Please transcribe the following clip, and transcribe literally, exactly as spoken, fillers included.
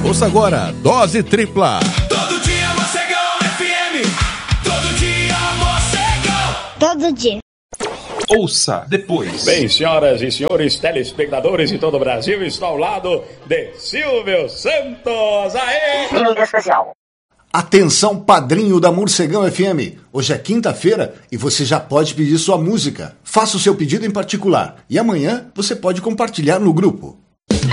Ouça agora, Dose Tripla. Todo dia Morcegão F M. Todo dia Morcegão. Todo dia. Ouça depois. Bem, senhoras e senhores telespectadores de todo o Brasil, estou ao lado de Silvio Santos. Aê! Lindo especial. Atenção, padrinho da Morcegão F M. Hoje é quinta-feira e você já pode pedir sua música. Faça o seu pedido em particular e amanhã você pode compartilhar no grupo.